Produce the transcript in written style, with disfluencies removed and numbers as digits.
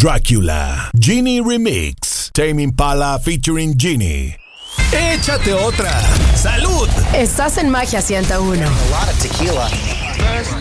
Dracula, Genie Remix, Tame Impala featuring Genie. Échate otra. ¡Salud! Estás en Magia 101. A lot of tequila. First